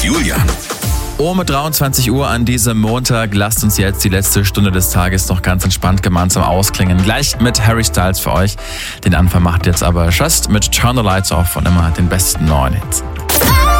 Julian. Mit 23 Uhr an diesem Montag. Lasst uns jetzt die letzte Stunde des Tages noch ganz entspannt gemeinsam ausklingen. Gleich mit Harry Styles für euch. Den Anfang macht jetzt aber Just mit Turn the Lights Off und immer den besten neuen Hits.